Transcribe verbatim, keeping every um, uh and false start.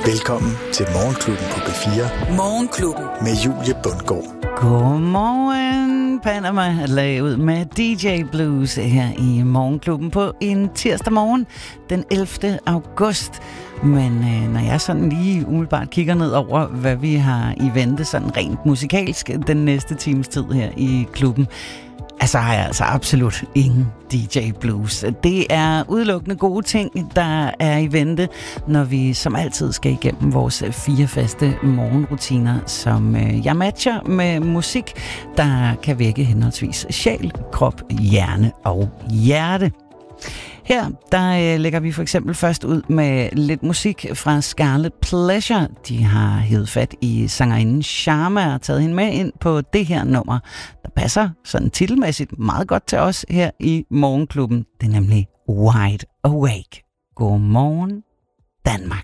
Velkommen til Morgenklubben på B fire. Morgenklubben. Med Julie Bundgaard. Godmorgen, Panama. Lag ud med D J Blues her i Morgenklubben på en tirsdag morgen, den ellevte august. Men øh, når jeg sådan lige umiddelbart kigger ned over, hvad vi har i vente sådan rent musikalsk den næste times tid her i klubben, altså har jeg altså absolut ingen D J Blues. Det er udelukkende gode ting, der er i vente, når vi som altid skal igennem vores fire faste morgenrutiner, som øh, jeg matcher med musik, der kan vække henholdsvis sjæl, krop, hjerne og hjerte. Her, der øh, lægger vi for eksempel først ud med lidt musik fra Scarlet Pleasure. De har hævet fat i sangerinden Sharma og taget hende med ind på det her nummer, der passer sådan titelmæssigt meget godt til os her i Morgenklubben. Det er nemlig Wide Awake. Godmorgen, Danmark.